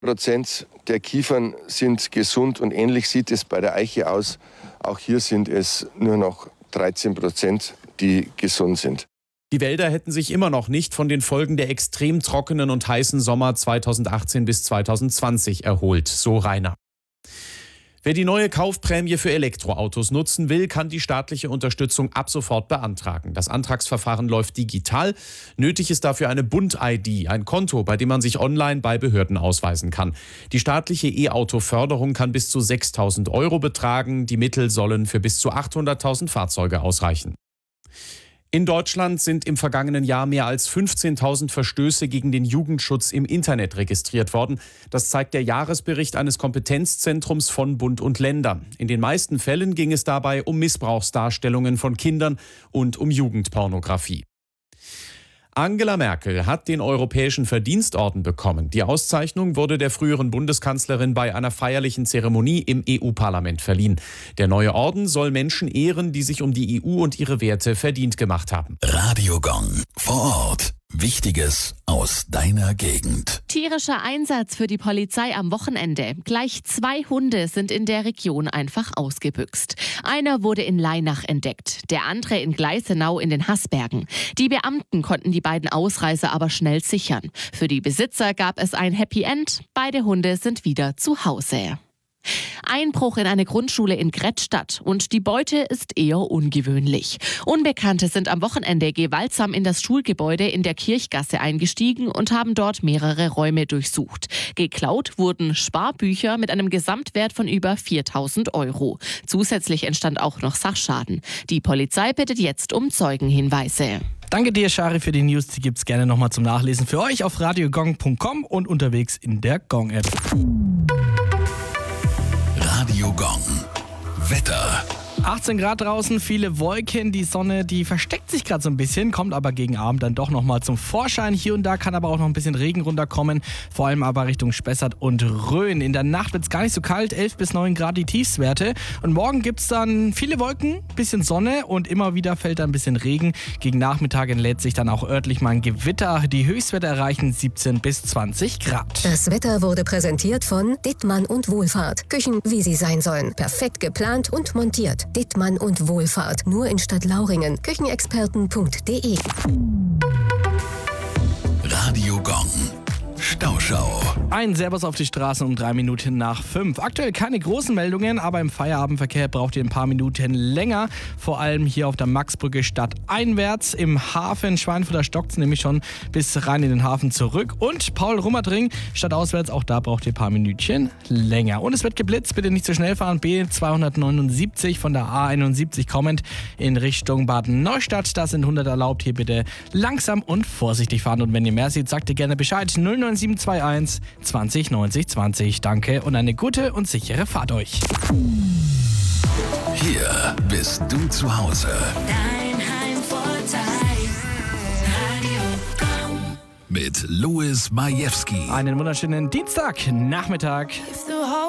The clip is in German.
Prozent der Kiefern sind gesund und ähnlich sieht es bei der Eiche aus. Auch hier sind es nur noch 13%, die gesund sind. Die Wälder hätten sich immer noch nicht von den Folgen der extrem trockenen und heißen Sommer 2018 bis 2020 erholt, so Rainer. Wer die neue Kaufprämie für Elektroautos nutzen will, kann die staatliche Unterstützung ab sofort beantragen. Das Antragsverfahren läuft digital. Nötig ist dafür eine Bund-ID, ein Konto, bei dem man sich online bei Behörden ausweisen kann. Die staatliche E-Auto-Förderung kann bis zu 6.000 € betragen. Die Mittel sollen für bis zu 800.000 Fahrzeuge ausreichen. In Deutschland sind im vergangenen Jahr mehr als 15.000 Verstöße gegen den Jugendschutz im Internet registriert worden. Das zeigt der Jahresbericht eines Kompetenzzentrums von Bund und Ländern. In den meisten Fällen ging es dabei um Missbrauchsdarstellungen von Kindern und um Jugendpornografie. Angela Merkel hat den Europäischen Verdienstorden bekommen. Die Auszeichnung wurde der früheren Bundeskanzlerin bei einer feierlichen Zeremonie im EU-Parlament verliehen. Der neue Orden soll Menschen ehren, die sich um die EU und ihre Werte verdient gemacht haben. Radio Gong. Vor Ort. Wichtiges aus deiner Gegend. Tierischer Einsatz für die Polizei am Wochenende. Gleich 2 Hunde sind in der Region einfach ausgebüxt. Einer wurde in Leinach entdeckt, der andere in Gleisenau in den Haßbergen. Die Beamten konnten die beiden Ausreißer aber schnell sichern. Für die Besitzer gab es ein Happy End. Beide Hunde sind wieder zu Hause. Einbruch in eine Grundschule in Grettstadt und die Beute ist eher ungewöhnlich. Unbekannte sind am Wochenende gewaltsam in das Schulgebäude in der Kirchgasse eingestiegen und haben dort mehrere Räume durchsucht. Geklaut wurden Sparbücher mit einem Gesamtwert von über 4.000 €. Zusätzlich entstand auch noch Sachschaden. Die Polizei bittet jetzt um Zeugenhinweise. Danke dir, Shari, für die News. Die gibt's gerne nochmal zum Nachlesen für euch auf radiogong.com und unterwegs in der Gong-App. Radio Gong. Wetter. 18 Grad draußen, viele Wolken, die Sonne, die versteckt sich gerade so ein bisschen, kommt aber gegen Abend dann doch nochmal zum Vorschein. Hier und da kann aber auch noch ein bisschen Regen runterkommen, vor allem aber Richtung Spessart und Rhön. In der Nacht wird es gar nicht so kalt, 11 bis 9 Grad die Tiefstwerte. Und morgen gibt es dann viele Wolken, bisschen Sonne und immer wieder fällt dann ein bisschen Regen. Gegen Nachmittag entlädt sich dann auch örtlich mal ein Gewitter. Die Höchstwerte erreichen 17 bis 20 Grad. Das Wetter wurde präsentiert von Dittmann und Wohlfahrt. Küchen, wie sie sein sollen. Perfekt geplant und montiert. Dittmann und Wohlfahrt. Nur in Stadtlauringen. Küchenexperten.de. Radio Gong. Stauschau. Ein Servus auf die Straßen um 3 Minuten nach 5. Aktuell keine großen Meldungen, aber im Feierabendverkehr braucht ihr ein paar Minuten länger. Vor allem hier auf der Maxbrücke stadteinwärts. Im Hafen Schweinfurter stockt es nämlich schon bis rein in den Hafen zurück. Und Paul-Rummertring stadtauswärts, auch da braucht ihr ein paar Minütchen länger. Und es wird geblitzt, bitte nicht zu schnell fahren. B279 von der A71 kommend in Richtung Bad Neustadt. Da sind 100 erlaubt. Hier bitte langsam und vorsichtig fahren. Und wenn ihr mehr seht, sagt ihr gerne Bescheid. 09721 20 90 20. Danke und eine gute und sichere Fahrt euch. Hier bist du zu Hause. Dein Heimvorteil. Radio Gong. Mit Louis Majewski. Einen wunderschönen Dienstagnachmittag.